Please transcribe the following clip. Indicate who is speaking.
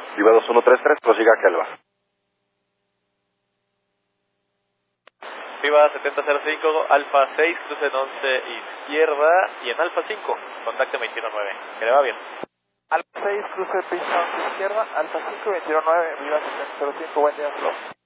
Speaker 1: Viva 2133, prosiga que Alba.
Speaker 2: Viva 7005, Alfa 6, cruce en 11 izquierda y en Alfa 5, contacte 219, que le va bien.
Speaker 3: Alfa 6, cruce pista 11 izquierda, Alfa 5, 219, Viva 7005, buen día, Slow.